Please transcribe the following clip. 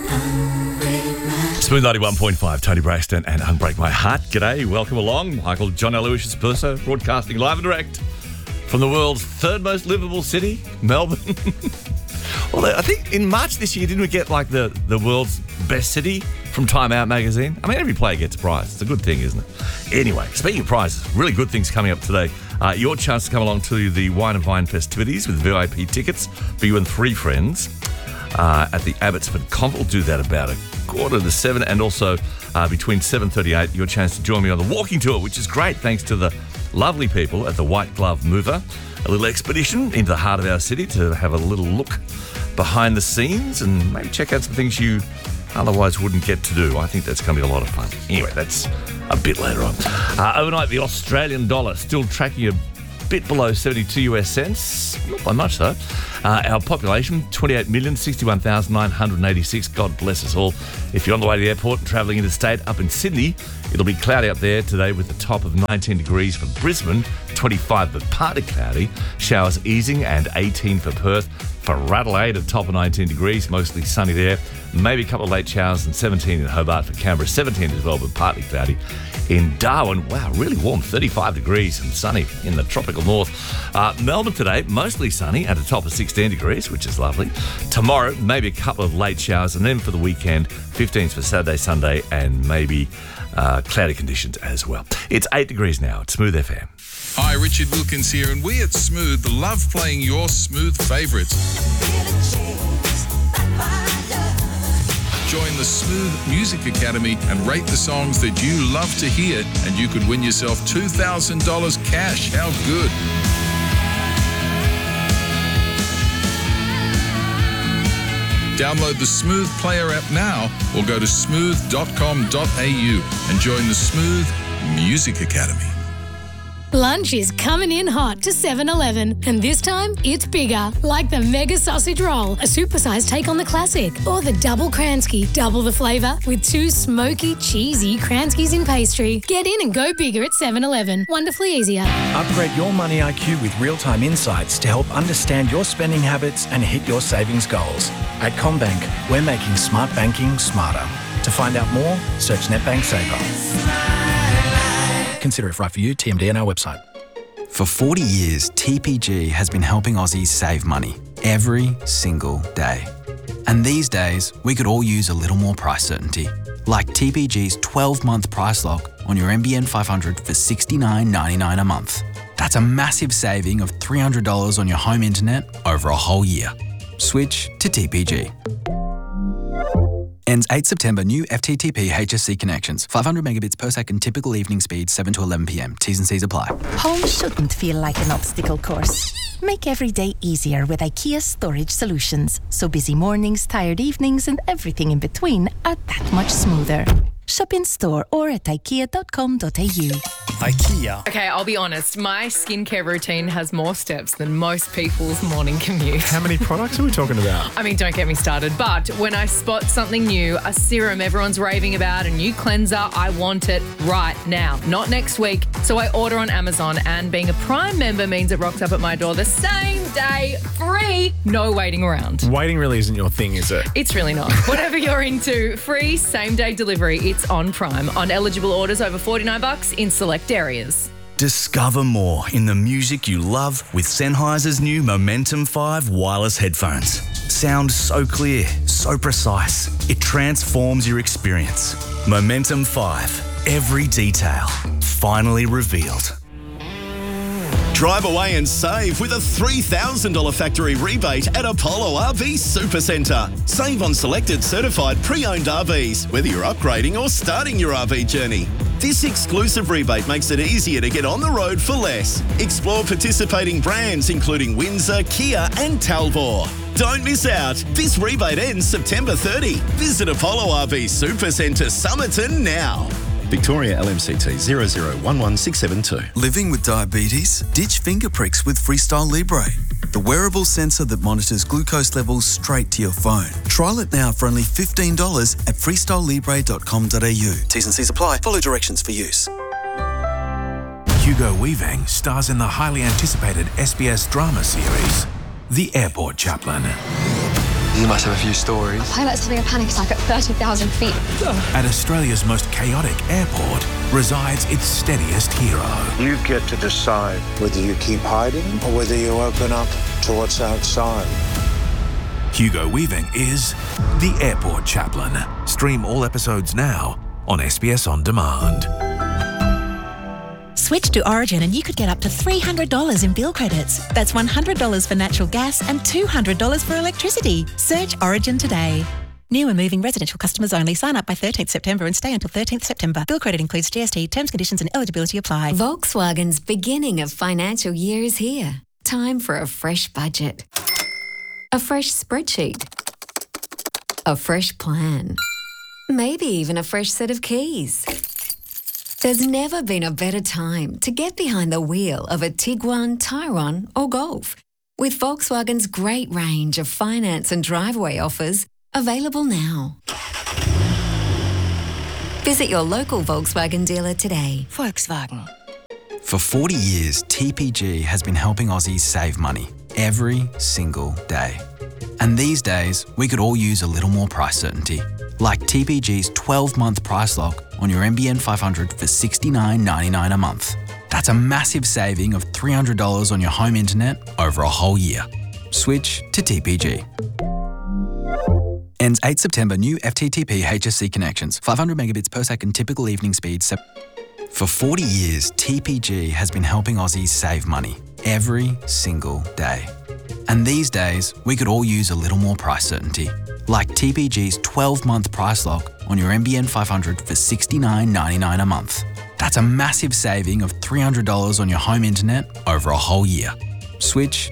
Smooth 91.5, Tony Braxton and Unbreak My Heart. G'day, welcome along. Michael John Aloysius Perso, broadcasting live and direct from the world's third most livable city, Melbourne. Although I think in March this year, didn't we get like the world's best city from Time Out magazine? I mean, every player gets a prize. It's a good thing, isn't it? Anyway, speaking of prizes, really good things coming up today. Your chance to come along to the Wine and Vine festivities with VIP tickets for you and three friends at the Abbotsford Convent. We'll do that about 6:45, and also between 7:38, your chance to join me on the walking tour, which is great thanks to the lovely people at the White Glove Mover. A little expedition into the heart of our city to have a little look behind the scenes and maybe check out some things you otherwise wouldn't get to do. I think that's going to be a lot of fun. Anyway, that's a bit later on. Overnight, the Australian dollar still tracking a bit below 72 US cents. Not by much, though. Our population, 28,061,986. God bless us all. If you're on the way to the airport and travelling interstate up in Sydney, it'll be cloudy up there today with a top of 19 degrees for Brisbane, 25 but partly cloudy. Showers easing and 18 for Perth. For Adelaide, a top of 19 degrees, mostly sunny there. Maybe a couple of late showers, and 17 in Hobart. For Canberra, 17 as well, but partly cloudy. In Darwin, wow, really warm, 35 degrees and sunny in the tropical north. Melbourne today, mostly sunny at a top of 16 degrees, which is lovely. Tomorrow, maybe a couple of late showers, and then for the weekend, 15s for Saturday, Sunday, and maybe cloudy conditions as well. It's 8 degrees now at Smooth FM. Hi, Richard Wilkins here, and we at Smooth love playing your Smooth favourites. Join the Smooth Music Academy and rate the songs that you love to hear, and you could win yourself $2,000 cash. How good? Download the Smooth Player app now or go to smooth.com.au and join the Smooth Music Academy. Lunch is coming in hot to 7-Eleven, and this time it's bigger, like the Mega Sausage Roll, a supersized take on the classic, or the Double Kransky, double the flavour with 2 smoky, cheesy Kranskys in pastry. Get in and go bigger at 7-Eleven. Wonderfully easier. Upgrade your money IQ with real-time insights to help understand your spending habits and hit your savings goals. At CommBank, we're making smart banking smarter. To find out more, search NetBank Saver. Consider if right for you, TMD on our website. For 40 years, TPG has been helping Aussies save money every single day. And these days, we could all use a little more price certainty, like TPG's 12-month price lock on your NBN 500 for $69.99 a month. That's a massive saving of $300 on your home internet over a whole year. Switch to TPG. Ends 8 September. New FTTP HSC connections. 500 megabits per second. Typical evening speed 7 to 11 p.m. T's and C's apply. Home shouldn't feel like an obstacle course. Make every day easier with IKEA storage solutions. So busy mornings, tired evenings, and everything in between are that much smoother. Shop in store or at ikea.com.au. IKEA. Okay, I'll be honest. My skincare routine has more steps than most people's morning commute. How many products are we talking about? I mean, don't get me started. But when I spot something new, a serum everyone's raving about, a new cleanser, I want it right now, not next week. So I order on Amazon, and being a Prime member means it rocks up at my door the same day, free, no waiting around. Waiting really isn't your thing, is it? It's really not. Whatever you're into, free same-day delivery. It's on Prime. On eligible orders over $49 in select areas. Discover more in the music you love with Sennheiser's new Momentum 5 wireless headphones. Sound so clear, so precise, it transforms your experience. Momentum 5, every detail, finally revealed. Drive away and save with a $3,000 factory rebate at Apollo RV Supercentre. Save on selected certified pre-owned RVs, whether you're upgrading or starting your RV journey. This exclusive rebate makes it easier to get on the road for less. Explore participating brands including Windsor, Kia and Talbot. Don't miss out. This rebate ends September 30. Visit Apollo RV Supercentre Somerton now. Victoria LMCT 0011672. Living with diabetes? Ditch finger pricks with Freestyle Libre, the wearable sensor that monitors glucose levels straight to your phone. Trial it now for only $15 at freestylelibre.com.au. T's and C's apply. Follow directions for use. Hugo Weaving stars in the highly anticipated SBS drama series, The Airport Chaplain. You must have a few stories. Pilot's having a panic attack at 30,000 feet. At Australia's most chaotic airport resides its steadiest hero. You get to decide whether you keep hiding or whether you open up to what's outside. Hugo Weaving is the Airport Chaplain. Stream all episodes now on SBS On Demand. Switch to Origin and you could get up to $300 in bill credits. That's $100 for natural gas and $200 for electricity. Search Origin today. New and moving residential customers only. Sign up by 13th September and stay until 13th September. Bill credit includes GST. Terms, conditions and eligibility apply. Volkswagen's beginning of financial year is here. Time for a fresh budget. A fresh spreadsheet. A fresh plan. Maybe even a fresh set of keys. There's never been a better time to get behind the wheel of a Tiguan, Tyrone or Golf. With Volkswagen's great range of finance and driveway offers available now. Visit your local Volkswagen dealer today. Volkswagen. For 40 years, TPG has been helping Aussies save money every single day. And these days, we could all use a little more price certainty. Like TPG's 12-month price lock on your NBN 500 for $69.99 a month. That's a massive saving of $300 on your home internet over a whole year. Switch to TPG. Ends 8 September. New FTTP HSC connections. 500 megabits per second typical evening speed. For 40 years, TPG has been helping Aussies save money every single day. And these days, we could all use a little more price certainty. Like TPG's 12-month price lock on your NBN 500 for $69.99 a month. That's a massive saving of $300 on your home internet over a whole year. Switch